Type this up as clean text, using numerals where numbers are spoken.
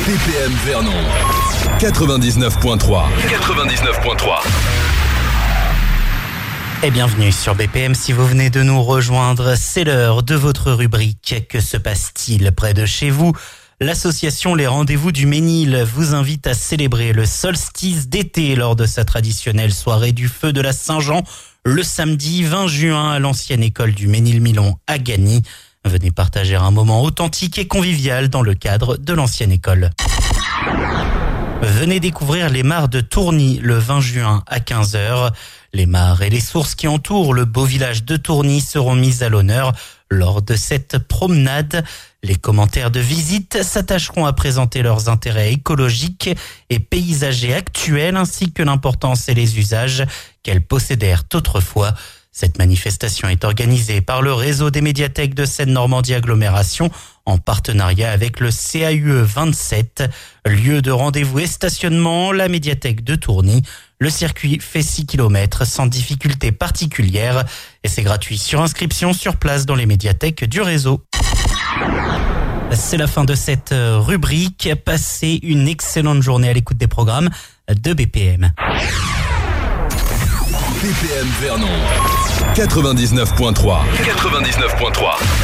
BPM Vernon 99.3. Et bienvenue sur BPM. Si vous venez de nous rejoindre, c'est l'heure de votre rubrique. Que se passe-t-il près de chez vous ? L'association Les Rendez-vous du Ménil vous invite à célébrer le solstice d'été lors de sa traditionnelle soirée du feu de la Saint-Jean le samedi 20 juin à l'ancienne école du Ménil-Milon à Gagny. Venez partager un moment authentique et convivial dans le cadre de l'ancienne école. Venez découvrir les mares de Tourny le 20 juin à 15h. Les mares et les sources qui entourent le beau village de Tourny seront mises à l'honneur lors de cette promenade. Les commentaires de visite s'attacheront à présenter leurs intérêts écologiques et paysagers actuels ainsi que l'importance et les usages qu'elles possédèrent autrefois. Cette manifestation est organisée par le réseau des médiathèques de Seine-Normandie Agglomération en partenariat avec le CAUE 27. Lieu de rendez-vous et stationnement, la médiathèque de Tourny. Le circuit fait 6 km sans difficulté particulière et c'est gratuit sur inscription sur place dans les médiathèques du réseau. C'est la fin de cette rubrique. Passez une excellente journée à l'écoute des programmes de BPM. BPM Vernon 99.3.